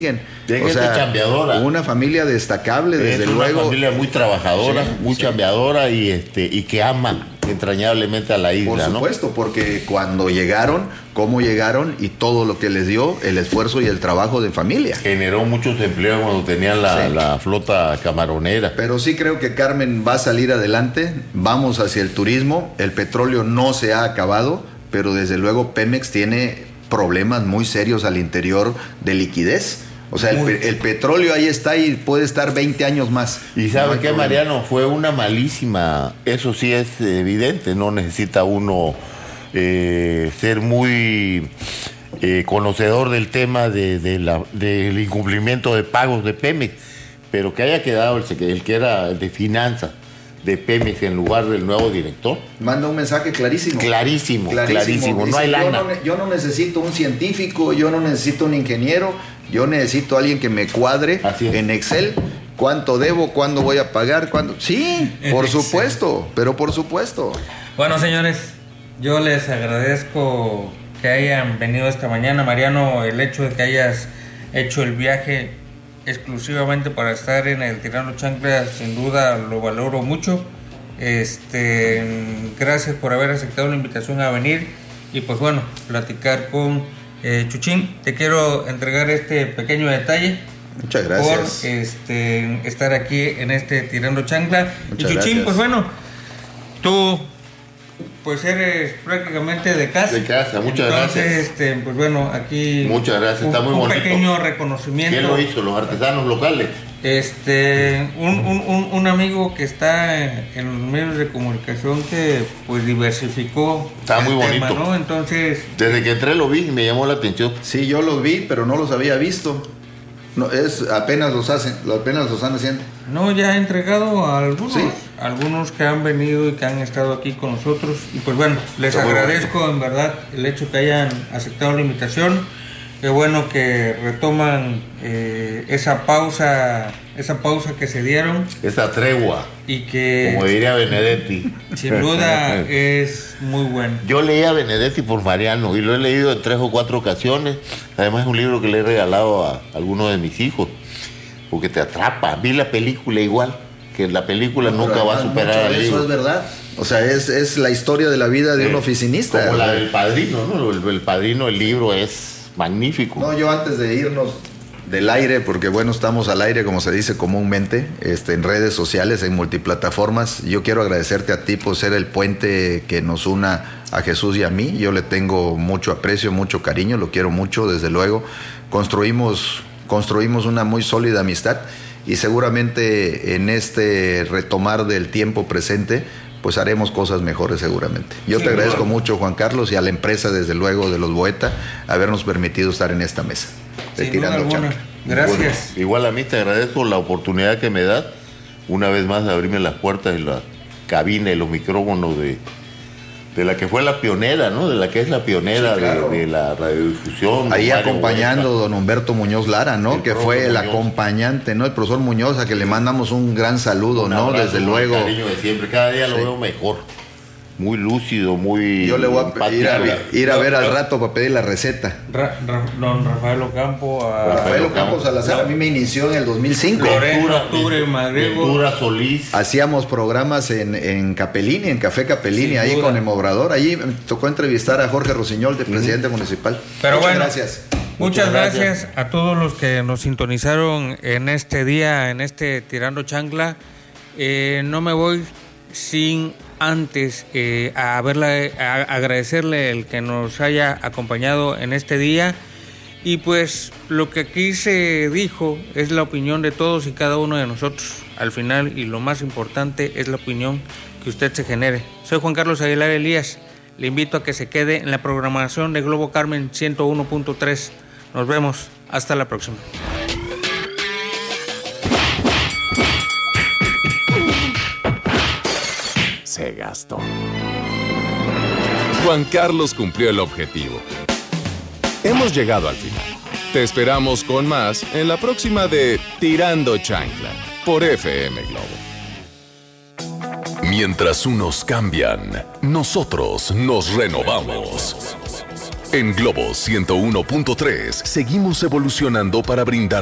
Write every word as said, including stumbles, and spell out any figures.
De o sea, chambeadora. Una familia destacable, desde es una luego. Una familia muy trabajadora, sí, muy sí. chambeadora y este y que ama entrañablemente a la isla. Por supuesto, ¿no? Porque cuando llegaron, cómo llegaron y todo lo que les dio, el esfuerzo y el trabajo de familia. Generó muchos empleos cuando tenían la, sí. la flota camaronera. Pero sí creo que Carmen va a salir adelante. Vamos hacia el turismo. El petróleo no se ha acabado, pero desde luego Pemex tiene problemas muy serios al interior de liquidez. O sea, el, el petróleo ahí está y puede estar veinte años más. Y ¿sabe no qué, Mariano? Fue una malísima, eso sí es evidente, no necesita uno eh, ser muy eh, conocedor del tema de, de la, del incumplimiento de pagos de Pemex, pero que haya quedado el, el que era de finanzas de Pemex en lugar del nuevo director. Manda un mensaje clarísimo. Clarísimo, clarísimo, clarísimo. No hay lana. Yo no, yo no necesito un científico, yo no necesito un ingeniero, yo necesito a alguien que me cuadre en Excel cuánto debo, cuándo voy a pagar, cuándo. Sí, por supuesto, pero por supuesto. Bueno, señores, yo les agradezco que hayan venido esta mañana, Mariano, el hecho de que hayas hecho el viaje exclusivamente para estar en el Tirando Chancla, sin duda lo valoro mucho. Este, gracias por haber aceptado la invitación a venir y pues bueno, platicar con eh, Chuchín. Te quiero entregar este pequeño detalle. Muchas gracias por este, estar aquí en este Tirando Chancla. Muchas y Chuchín, gracias. Pues bueno, tú pues eres prácticamente de casa. De casa, muchas Entonces, gracias. Este, pues bueno, aquí muchas gracias, un, está muy un bonito. pequeño reconocimiento. ¿Quién lo hizo? Los artesanos locales. Este, un, un, un, un amigo que está en, en los medios de comunicación que pues diversificó. Está muy tema, bonito. ¿no? Entonces. Desde que entré lo vi y me llamó la atención. Sí, yo los vi, pero no los había visto. No, es apenas los hacen, apenas los están haciendo. No, ya he entregado a algunos, ¿sí? algunos que han venido y que han estado aquí con nosotros. Y pues bueno, les Todo agradezco bueno. en verdad el hecho que hayan aceptado la invitación. Qué bueno que retoman eh, esa pausa, esa pausa que se dieron. Esa tregua. Y que, como diría Benedetti, sin duda es muy bueno. Yo leí a Benedetti por Mariano y lo he leído en tres o cuatro ocasiones. Además es un libro que le he regalado a algunos de mis hijos, porque te atrapa. Vi la película igual, que la película no, nunca va a superar al libro. Eso es verdad. O sea, es, es la historia de la vida de eh, un oficinista. Como la del Padrino, ¿no? El, el Padrino, el libro es magnífico. No, yo antes de irnos del aire, porque bueno, estamos al aire, como se dice comúnmente, este, en redes sociales, en multiplataformas. Yo quiero agradecerte a ti por ser el puente que nos una a Jesús y a mí. Yo le tengo mucho aprecio, mucho cariño, lo quiero mucho, desde luego. Construimos, construimos una muy sólida amistad y seguramente en este retomar del tiempo presente, pues haremos cosas mejores seguramente. Yo sí, te agradezco bueno. mucho, Juan Carlos, y a la empresa, desde luego, de los Boeta, habernos permitido estar en esta mesa. De Tirando Chancla. Gracias. Bueno, igual a mí te agradezco la oportunidad que me das, una vez más, de abrirme las puertas de la cabina y los micrófonos de, de la que fue la pionera, ¿no? De la que es la pionera sí, claro. de, de la radiodifusión. Ahí acompañando a don Humberto Muñoz Lara, ¿no? El que fue el Muñoz. acompañante, ¿no? El profesor Muñoz, a que le mandamos un gran saludo, un ¿no? Abrazo, Desde luego. Cariño de siempre, cada día lo sí. veo mejor. Muy lúcido, muy... Yo le voy a ir a, ir a ver al rato para pedir la receta. Ra, ra, don Rafael Ocampo. A... Rafael Ocampo Salazar, no. a mí me inició en el dos mil cinco. Lorenzo Octubre Madrigo. Ventura Solís. Hacíamos programas en, en Capellini, en Café Capellini, ahí duda. con el Obrador. Allí me tocó entrevistar a Jorge Rosiñol, de presidente uh-huh. municipal. Pero Muchas bueno, gracias. Muchas, Muchas gracias. gracias a todos los que nos sintonizaron en este día, en este Tirando Chancla. Eh, no me voy sin... Antes, eh, a, verla, a agradecerle el que nos haya acompañado en este día. Y pues lo que aquí se dijo es la opinión de todos y cada uno de nosotros. Al final, y lo más importante, es la opinión que usted se genere. Soy Juan Carlos Aguilar Elías. Le invito a que se quede en la programación de Globo Carmen ciento uno punto tres. Nos vemos. Hasta la próxima. Se gastó. Juan Carlos cumplió el objetivo. Hemos llegado al final. Te esperamos con más en la próxima de Tirando Chancla por F M Globo. Mientras unos cambian, nosotros nos renovamos. En Globo ciento uno punto tres seguimos evolucionando para brindar